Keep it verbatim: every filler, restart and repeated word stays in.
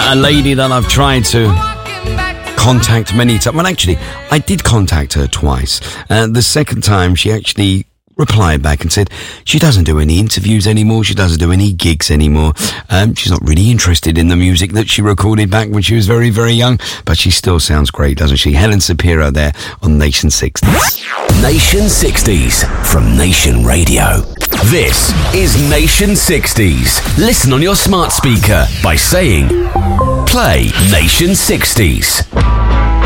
a lady that I've tried to contact many times. Well, actually, I did contact her twice. Uh, the second time, she actually replied back and said she doesn't do any interviews anymore, she doesn't do any gigs anymore. Um, she's not really interested in the music that she recorded back when she was very, very young, but she still sounds great, doesn't she? Helen Shapiro there on Nation sixties. Nation sixties from Nation Radio. This is Nation sixties. Listen on your smart speaker by saying, play Nation sixties.